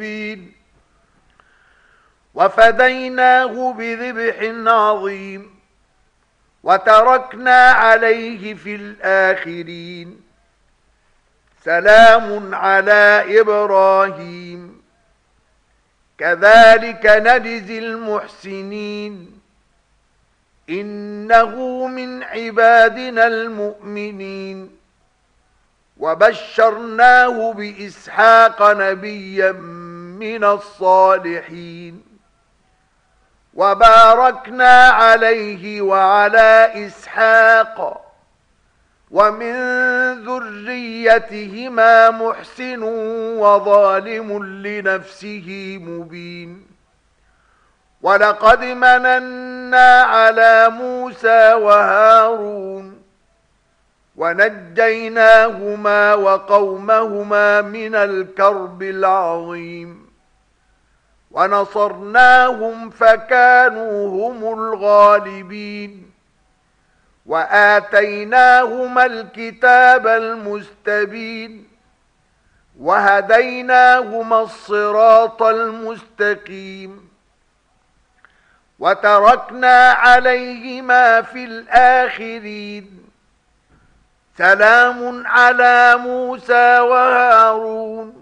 مبين وفديناه بذبح عظيم وتركنا عليه في الآخرين سلام على إبراهيم كذلك نجزي المحسنين إنه من عبادنا المؤمنين وبشرناه بإسحاق نبيا من الصالحين وباركنا عليه وعلى إسحاق ومن ذريتهما محسن وظالم لنفسه مبين ولقد مننا على موسى وهارون ونجيناهما وقومهما من الكرب العظيم ونصرناهم فكانوا هم الغالبين وآتيناهما الكتاب المستبين وهديناهما الصراط المستقيم وتركنا عليهما في الآخرين سلام على موسى وهارون